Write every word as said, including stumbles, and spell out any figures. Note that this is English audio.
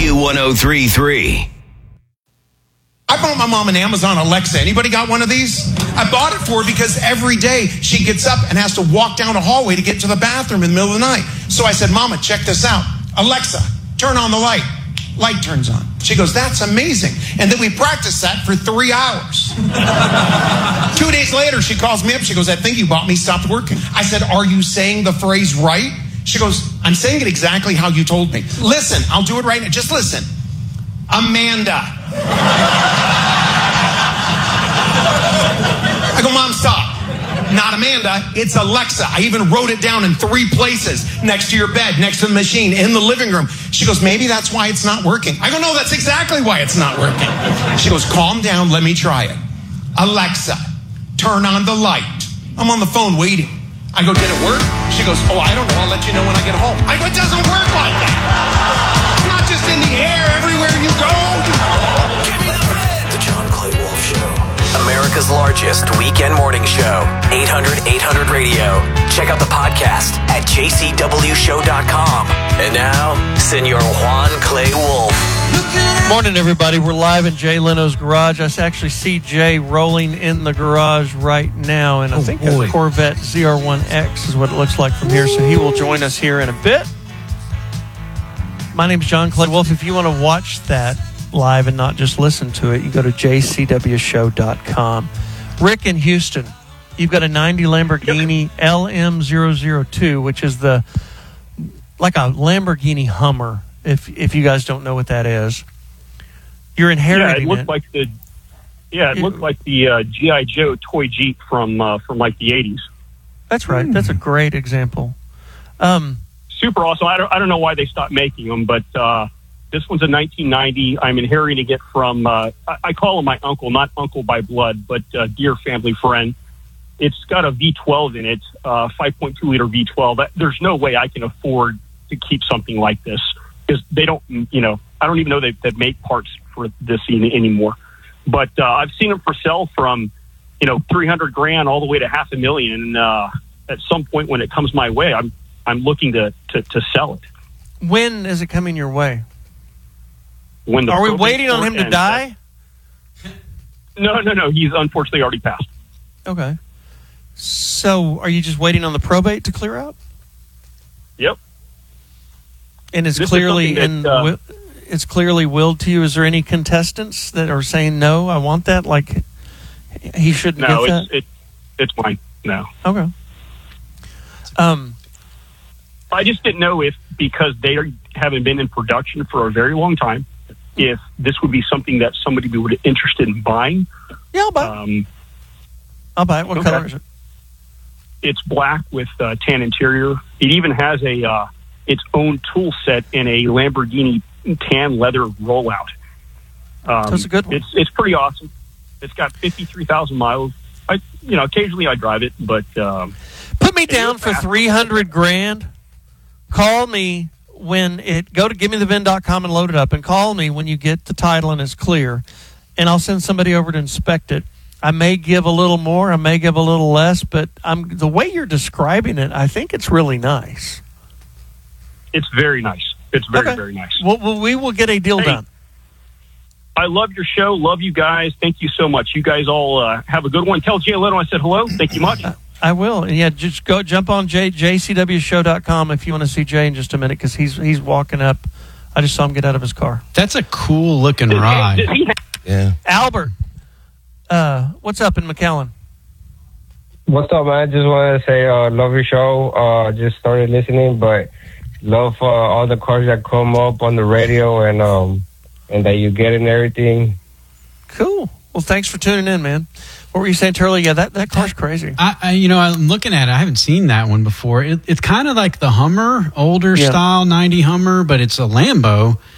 Q one oh three point three. I bought my mom an Amazon Alexa. Anybody got one of these? I bought it for her because every day she gets up and has to walk down a hallway to get to the bathroom in the middle of the night. So I said, Mama, check this out. Alexa, turn on the light. Light turns on. She goes, that's amazing. And then we practiced that for three hours. Two days later, she calls me up. She goes, that thing you bought me stopped working. I said, are you saying the phrase right? She goes, I'm saying it exactly how you told me. Listen, I'll do it right now. Just listen. Amanda. I go, Mom, stop. Not Amanda, it's Alexa. I even wrote it down in three places. Next to your bed, next to the machine, in the living room. She goes, maybe that's why it's not working. I go, no, that's exactly why it's not working. She goes, calm down, let me try it. Alexa, turn on the light. I'm on the phone waiting. I go, did it work? She goes, oh, I don't know, I'll let you know when I get home. I go, it doesn't work like that. It's not just in the air everywhere you go. Give me the bread. The John Clay Wolf Show. America's largest weekend morning show. eight hundred eight hundred radio. Check out the podcast at j c w show dot com. And now, Senor Juan Clay Wolf. Morning, everybody. We're live in Jay Leno's garage. I actually see Jay rolling in the garage right now, and I oh, think boy. a Corvette Z R one X is what it looks like from here, so he will join us here in a bit. My name is John Clay Wolf. If you want to watch that live and not just listen to it, you go to j c w show dot com. Rick in Houston, you've got a ninety Lamborghini L M zero zero two, which is the like a Lamborghini Hummer, if if you guys don't know what that is. You're inheriting yeah, it looked it. like the yeah, it looked like the uh, G I Joe toy Jeep from uh, from like the eighties. That's right. That's a great example. Um, Super awesome. I don't I don't know why they stopped making them, but uh, this one's a nineteen ninety. I'm inheriting it from, uh, I, I call him my uncle, not uncle by blood, but uh, dear family friend. It's got a V twelve in it, uh, five point two liter V twelve. That, there's no way I can afford to keep something like this because they don't, you know, I don't even know they, they make parts for this any, anymore. But uh, I've seen them for sale from, you know, three hundred grand all the way to half a million. And uh, at some point when it comes my way, I'm I'm looking to, to, to sell it. when is it coming your way? When the Are we waiting on him to die? No, no, no. He's unfortunately already passed. Okay. So are you just waiting on the probate to clear out? Yep. And it's This is clearly something in that, uh, wi- it's clearly willed to you. Is there any contestants that are saying no? I want that. Like he shouldn't No, get it's that. it, it's mine. No. Okay. Um. I just didn't know if, because they are, haven't been in production for a very long time, if this would be something that somebody would be interested in buying. Yeah, I'll buy. Um, I'll buy it. What okay. color is it? It's black with uh, tan interior. It even has a uh, its own tool set in a Lamborghini tan leather rollout. Um, That's a good one. It's it's pretty awesome. It's got fifty-three thousand miles. I you know occasionally I drive it, but um, Put me down for three hundred grand. Call me when it go to give me the V I N dot com and load it up, and call me when you get the title and it's clear, and I'll send somebody over to inspect it. I may give a little more, I may give a little less, but I'm the way you're describing it, I think it's really nice. it's very nice. It's very Okay. very nice. Well, well, we will get a deal Hey. done. I love your show. Love you guys. Thank you so much. You guys all uh, have a good one. Tell Jay Leno I said hello. Thank you much. I will. And yeah, just go jump on J, j c w show dot com if you want to see Jay in just a minute, because he's he's walking up. I just saw him get out of his car. That's a cool looking Does he- ride. does he have- Yeah. Albert, uh, what's up in McAllen? What's up, man? Just wanted to say, uh, love your show. Uh, just started listening, but love uh, all the cars that come up on the radio and um, and that you get and everything. Cool. Well, thanks for tuning in, man. What were you saying, Turley? Yeah, that, that car's crazy. I, I, you know, I'm looking at it. I haven't seen that one before. It, it's kind of like the Hummer, older Yeah. style ninety Hummer, but it's a Lambo.